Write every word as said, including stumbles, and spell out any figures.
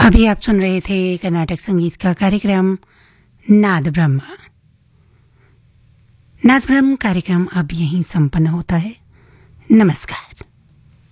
अभी आप सुन रहे थे कर्नाटक संगीत का कार्यक्रम नाद ब्रह्म। नाद ब्रह्म कार्यक्रम अब यहीं संपन्न होता है। नमस्कार।